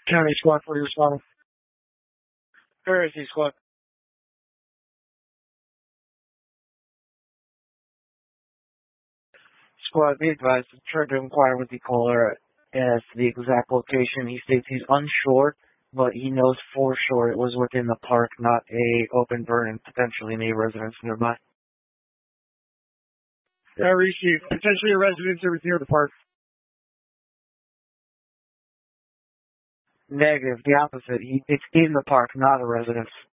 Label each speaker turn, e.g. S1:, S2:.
S1: County Squad for your responding. Where is he, Squad? Squad, be advised, tried to inquire with the caller as to the exact location. He states he's unsure, but he knows for sure it was within the park, not a open burn and potentially in a residence nearby. I received. Potentially a residence or near the park. Negative, the opposite. It's in the park, not a residence.